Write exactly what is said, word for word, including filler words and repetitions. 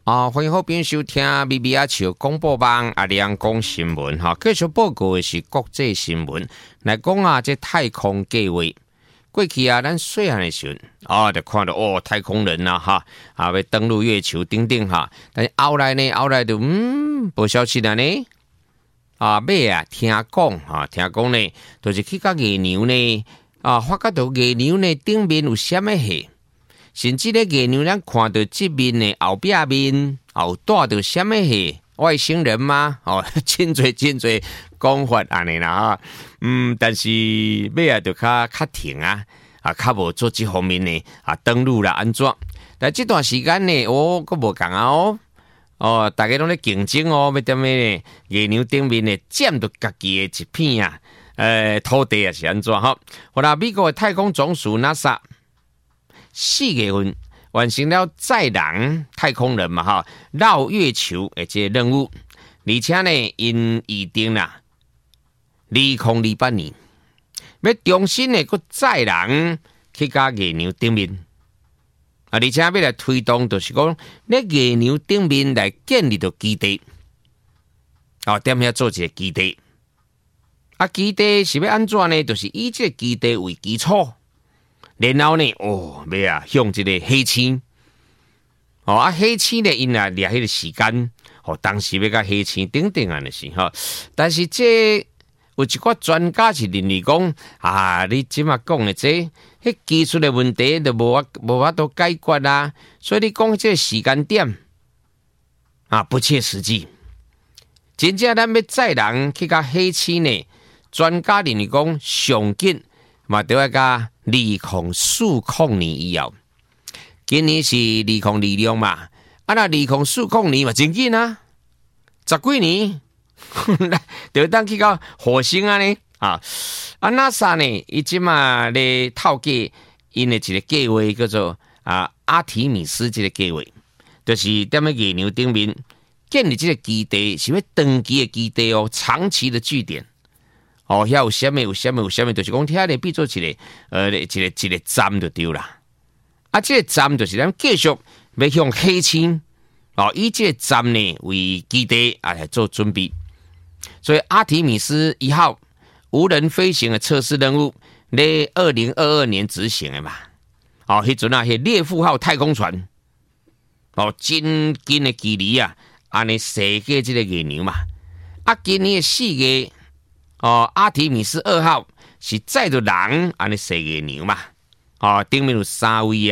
啊，欢迎好朋友收听 B B 阿球广播网阿亮讲新闻哈。继续报告的是国际新闻，来讲啊，这太空计划过去啊，咱细汉的时候啊，就看到哦，太空人呐、啊、哈，啊要登陆月球等等哈。但是后来呢，后来就嗯，无消息了呢。啊，尾啊，听讲哈，听讲呢，就是去到月球呢，啊，发觉到月球呢顶面有啥物货。甚至咧，月球咱看到这面的后壁面，后带到什么系外星人吗？哦，真侪真侪讲法安尼啦哈。嗯，但是尾啊，就较较停啊，啊，较无做这方面呢啊登陆啦安怎？但这段时间呢，哦，佫无共啊哦，哦，大家拢咧竞争哦，要点咩呢？月球顶面呢占到家己的一片啊，呃，土地啊是安怎哈？好啦，美国的太空总署 NASA。四月份完成了载人太空人嘛哈绕月球的这个任务，而且呢，因预定啦，二零二八年要重新的个载人去到月球顶面啊，而且要来推动，就是讲在月球顶面来建立到基地，哦，点遐做一个基地，啊，基地是要安怎呢？就是以这个基地为基础。然后呢，哦，要啊向这个黑星，哦啊黑星呢，因啊掠迄个时间，哦当时要甲黑星等等啊，就是哈。但是这有一寡专家是认为讲啊，你即马讲的这，迄技术的问题就无法无法度解决啦。所以你讲这个时间点啊不切实际。真正咱要载人去甲黑星呢，专家认为讲上紧嘛，都要甲。二零四零年以后，今年是二零二六嘛，啊那二零四零年嘛真紧啊，十几年，就当去到火星啊呢啊，啊 NASA 呢，伊即嘛咧透过因的一个计划叫做啊阿提米斯这个计划，就是踮咧月球顶面建立这个基地，是要长期的基地哦，长期的据点。哦，遐有啥物有啥物有啥物，就是讲遐咧变做一个呃一个一个站就对啦。啊，这个站就是咱继续要向黑星哦，以这个站呢为基地啊来做准备。所以阿提米斯一号无人飞行的测试任务，咧二零二二年执行的嘛。哦，迄阵啊，迄猎户号太空船哦，真近的距离啊，安尼射过这个月球嘛。啊，今年四月。哦，阿提米斯二号是载着人安尼射月球嘛？哦，顶面有三位